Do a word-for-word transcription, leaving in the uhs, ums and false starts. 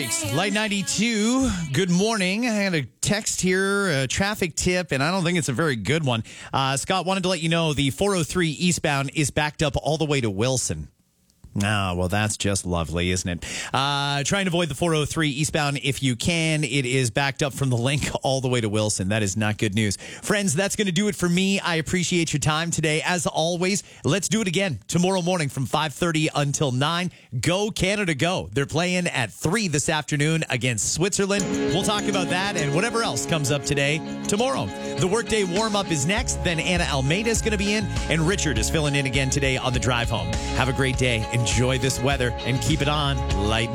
right, Light ninety-two, good morning. I had a text here, a traffic tip, and I don't think it's a very good one. Uh, Scott wanted to let you know the four oh three eastbound is backed up all the way to Wilson. Ah, well, that's just lovely, isn't it? Uh, trying to avoid the four oh three eastbound if you can. It is backed up from the link all the way to Wilson. That is not good news. Friends, that's going to do it for me. I appreciate your time today. As always, let's do it again tomorrow morning from five thirty until nine. Go Canada, go. They're playing at three this afternoon against Switzerland. We'll talk about that and whatever else comes up today, tomorrow. The workday warm-up is next. Then Anna Almeida is going to be in, and Richard is filling in again today on the drive home. Have a great day. Enjoy this weather and keep it on Light